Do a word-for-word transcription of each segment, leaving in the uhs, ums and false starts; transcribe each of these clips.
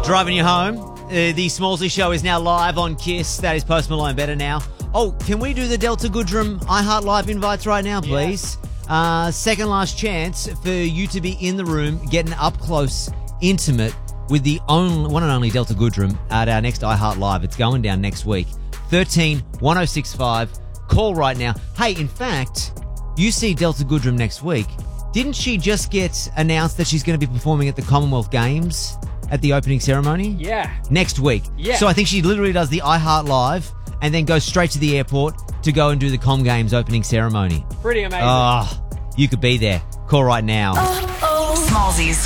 Driving you home. Uh, the Smallsy Show is now live on KISS. That is Post Malone Better Now. Oh, can we do the Delta Goodrum iHeart Live invites right now, please? Yeah. Uh, second last chance for you to be in the room, getting up close, intimate with the only, one and only Delta Goodrum at our next iHeart Live. It's going down next week. thirteen one oh six five. Call right now. Hey, in fact, you see Delta Goodrum next week. Didn't she just get announced that she's going to be performing at the Commonwealth Games at the opening ceremony? Yeah. Next week. Yeah. So I think she literally does the iHeart Live and then goes straight to the airport to go and do the Com Games opening ceremony. Pretty amazing. Oh, you could be there. Call right now. Oh, oh. Smallsy's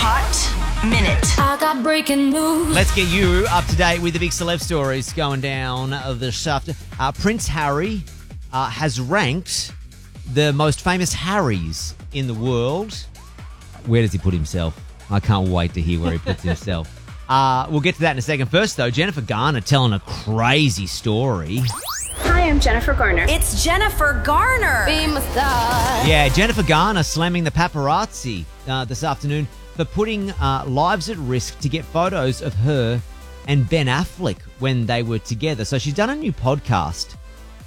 Hot Minute. I got breaking news. Let's get you up to date with the big celeb stories going down this afternoon. Uh, Prince Harry uh, has ranked the most famous Harrys in the world. Where does he put himself? I can't wait to hear where he puts himself. Uh, we'll get to that in a second. First, though, Jennifer Garner telling a crazy story. Hi, I'm Jennifer Garner. It's Jennifer Garner. Be my star. Yeah, Jennifer Garner slamming the paparazzi uh, this afternoon for putting uh, lives at risk to get photos of her and Ben Affleck when they were together. So she's done a new podcast.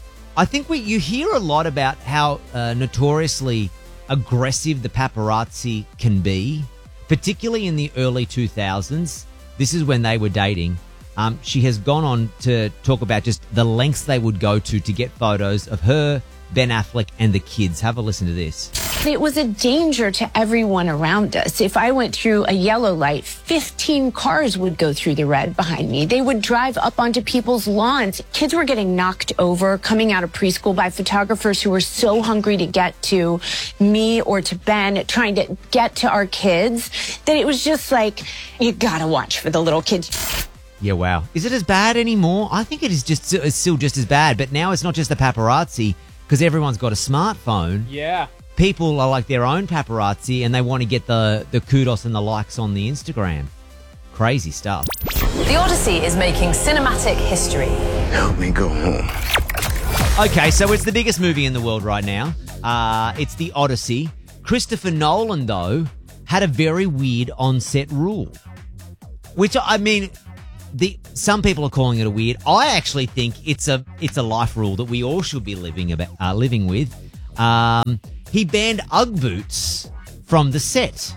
I think we you hear a lot about how uh, notoriously aggressive the paparazzi can be, particularly in the early two thousands. This is when they were dating. Um, she has gone on to talk about just the lengths they would go to to get photos of her, Ben Affleck, and the kids. Have a listen to this. It was a danger to everyone around us. If I went through a yellow light, fifteen cars would go through the red behind me. They would drive up onto people's lawns. Kids were getting knocked over, coming out of preschool by photographers who were so hungry to get to me or to Ben, trying to get to our kids, that it was just like, you gotta watch for the little kids. Yeah, wow. Is it as bad anymore? I think it is just it's still just as bad, but now it's not just the paparazzi because everyone's got a smartphone. Yeah. People are like their own paparazzi and they want to get the, the kudos and the likes on the Instagram. Crazy stuff. The Odyssey is making cinematic history. Help me go home. Okay, so it's the biggest movie in the world right now. Uh, it's The Odyssey. Christopher Nolan, though, had a very weird on-set rule. Which, I mean, the some people are calling it a weird. I actually think it's a it's a life rule that we all should be living about, uh, living with. Um... He banned Ugg boots from the set.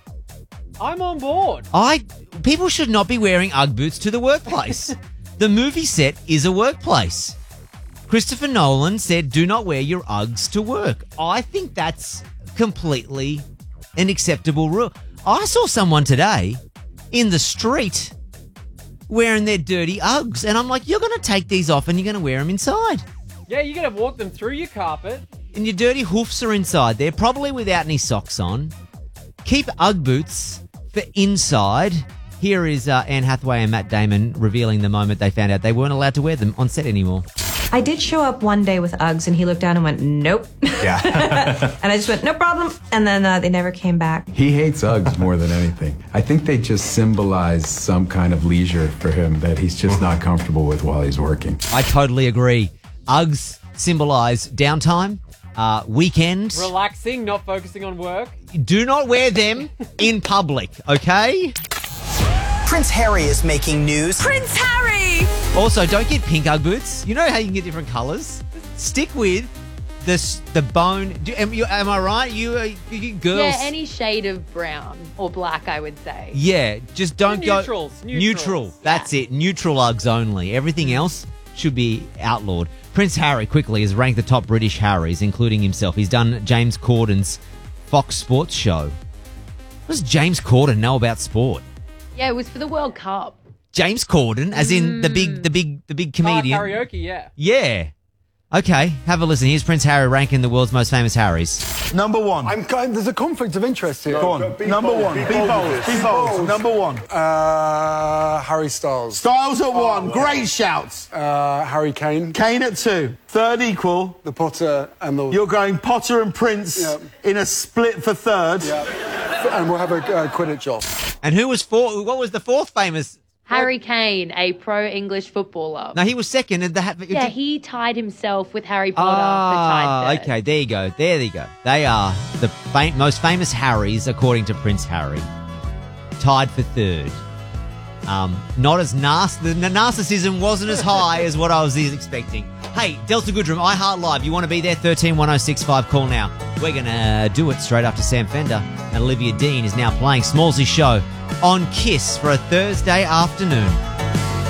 I'm on board. I people should not be wearing Ugg boots to the workplace. The movie set is a workplace. Christopher Nolan said, do not wear your Uggs to work. I think that's completely an acceptable rule. I saw someone today in the street wearing their dirty Uggs, and I'm like, you're going to take these off and you're going to wear them inside. Yeah, you're going to walk them through your carpet. And your dirty hoofs are inside there, probably without any socks on. Keep Ugg boots for inside. Here is uh, Anne Hathaway and Matt Damon revealing the moment they found out they weren't allowed to wear them on set anymore. I did show up one day with Uggs, and he looked down and went, nope. Yeah. And I just went, no problem. And then uh, they never came back. He hates Uggs more than anything. I think they just symbolize some kind of leisure for him that he's just not comfortable with while he's working. I totally agree. Uggs symbolize downtime. Uh, weekend. Relaxing, not focusing on work. Do not wear them in public, okay? Prince Harry is making news. Prince Harry! Also, don't get pink Ugg boots. You know how you can get different colours? Stick with the, the bone. Do, am, you, am I right? You, uh, you girls. Yeah, any shade of brown or black, I would say. Yeah, just don't go. Neutrals. Neutrals. Neutral. That's yeah. it. Neutral Uggs only. Everything else should be outlawed. Prince Harry quickly has ranked the top British Harrys, including himself. He's done James Corden's Fox Sports show. What does James Corden know about sport? Yeah, it was for the World Cup. James Corden, as in Mm. the big, the big, the big comedian. Oh, karaoke, yeah. Yeah. Okay, have a listen. Here's Prince Harry ranking the world's most famous Harrys. Number one. I'm going, there's a conflict of interest here. Go on. Go, be Number bold. one. Be Be bold. bold. Be Be bold. bold. Number one. Uh, Harry Styles. Styles at one. Oh, Great shouts. Uh, Harry Kane. Kane at two. Third equal. The Potter and the... You're going Potter and Prince Yep. in a split for third. Yeah. And we'll have a uh, Quidditch off. And who was four? What was the fourth famous? Harry Kane, a pro-English footballer. No, he was second. And the, yeah, he tied himself with Harry Potter ah, for tied third. okay, there you go. There you go. They are the fam- most famous Harrys, according to Prince Harry. Tied for third. Um, not as nasty. The narcissism wasn't as high as what I was expecting. Hey, Delta Goodrem, iHeart Live. You want to be there? thirteen one oh six five. Call now. We're going to do it straight after Sam Fender. And Olivia Dean is now playing Smallsy's show on Kiss for a Thursday afternoon.